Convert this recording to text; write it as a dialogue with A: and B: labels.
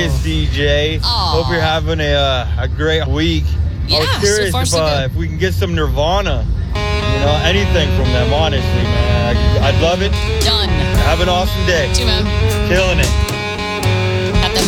A: Miss DJ.
B: Aw.
A: Hope you're having a great week.
B: Yeah,
A: I was curious
B: so far so good.
A: if we can get some Nirvana. Anything from them, honestly, man. I'd love it.
B: Done.
A: Have an awesome day.
B: Too, man.
A: Killing it.